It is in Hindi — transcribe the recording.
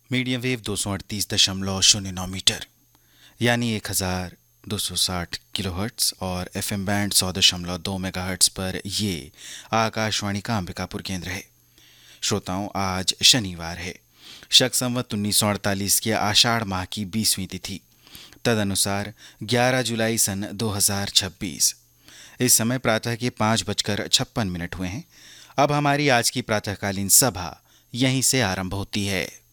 मीडियम वेव 238.09 मीटर यानी 1260 किलोहर्ट्ज़ और एफएम बैंड 100.2 मेगाहर्ट्ज़ पर ये आकाशवाणी का अंबिकापुर केंद्र है। श्रोताओं, आज शनिवार है। शक संवत 1948 के आषाढ़ माह की 20वीं तिथि, तदनुसार 11 जुलाई सन 2026। इस समय प्रातः के 5:56 हुए हैं। अब हमारी आज की प्रातःकालीन सभा यहीं से आरंभ होती है।